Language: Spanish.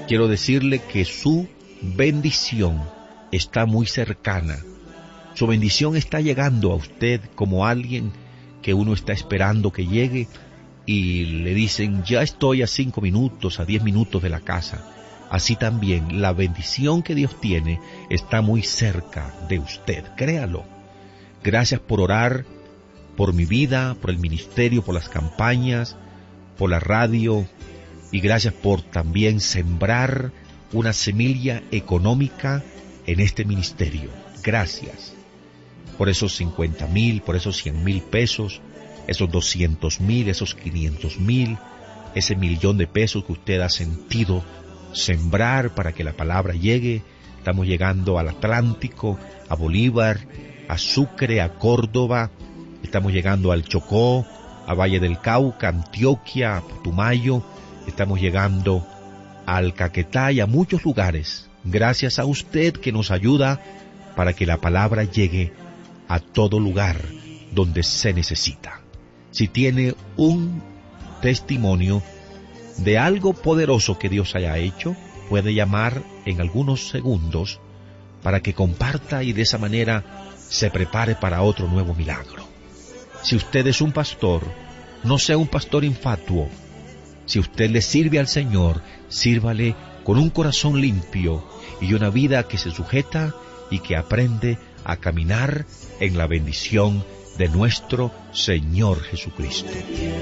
quiero decirle que su bendición está muy cercana. Su bendición está llegando a usted como alguien que uno está esperando que llegue y le dicen, ya estoy a 5 minutos, a 10 minutos de la casa. Así también la bendición que Dios tiene está muy cerca de usted, créalo. Gracias por orar por mi vida, por el ministerio, por las campañas, por la radio, y gracias por también sembrar una semilla económica en este ministerio. Gracias por esos 50,000, por esos 100,000 pesos, esos 200,000, esos 500,000, ese 1,000,000 de pesos que usted ha sentido sembrar para que la palabra llegue. Estamos llegando al Atlántico, a Bolívar, a Sucre, a Córdoba, estamos llegando al Chocó, a Valle del Cauca, Antioquia, a Putumayo, estamos llegando al Caquetá y a muchos lugares. Gracias a usted que nos ayuda para que la palabra llegue a todo lugar donde se necesita. Si tiene un testimonio de algo poderoso que Dios haya hecho, puede llamar en algunos segundos para que comparta y de esa manera se prepare para otro nuevo milagro. Si usted es un pastor, no sea un pastor infatuo. Si usted le sirve al Señor, sírvale con un corazón limpio y una vida que se sujeta y que aprende a caminar en la bendición de nuestro Señor Jesucristo.